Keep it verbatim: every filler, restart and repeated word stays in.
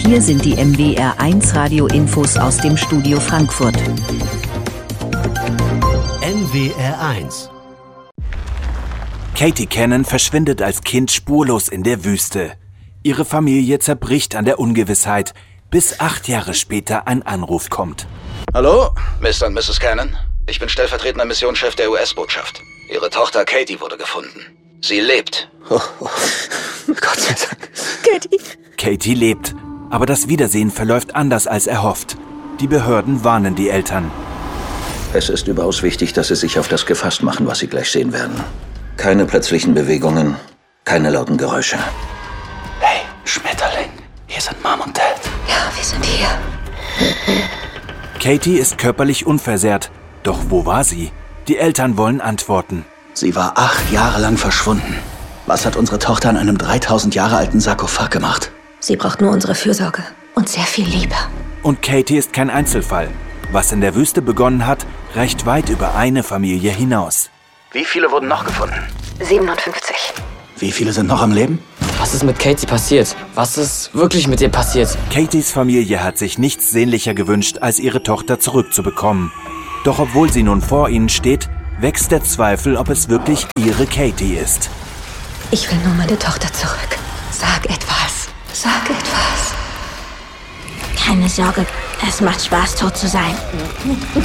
hier sind die M W R eins Radio-Infos aus dem Studio Frankfurt. M W R eins. Katie Cannon verschwindet als Kind spurlos in der Wüste. Ihre Familie zerbricht an der Ungewissheit, bis acht Jahre später ein Anruf kommt. Hallo, Mister und Misses Cannon. Ich bin stellvertretender Missionschef der U S-Botschaft. Ihre Tochter Katie wurde gefunden. Sie lebt. Oh, oh. Gott sei Dank. Katie. Katie lebt, aber das Wiedersehen verläuft anders als erhofft. Die Behörden warnen die Eltern. Es ist überaus wichtig, dass Sie sich auf das gefasst machen, was Sie gleich sehen werden. Keine plötzlichen Bewegungen, keine lauten Geräusche. Hey, Schmetterling, hier sind Mom und Dad. Ja, wir sind hier. Katie ist körperlich unversehrt. Doch wo war sie? Die Eltern wollen Antworten. Sie war acht Jahre lang verschwunden. Was hat unsere Tochter an einem dreitausend Jahre alten Sarkophag gemacht? Sie braucht nur unsere Fürsorge und sehr viel Liebe. Und Katie ist kein Einzelfall. Was in der Wüste begonnen hat, reicht weit über eine Familie hinaus. Wie viele wurden noch gefunden? siebenundfünfzig. Wie viele sind noch am Leben? Was ist mit Katie passiert? Was ist wirklich mit ihr passiert? Katies Familie hat sich nichts sehnlicher gewünscht, als ihre Tochter zurückzubekommen. Doch obwohl sie nun vor ihnen steht, wächst der Zweifel, ob es wirklich ihre Katie ist. Ich will nur meine Tochter zurück. Sag etwas. Sag etwas. Keine Sorge, es macht Spaß, tot zu sein.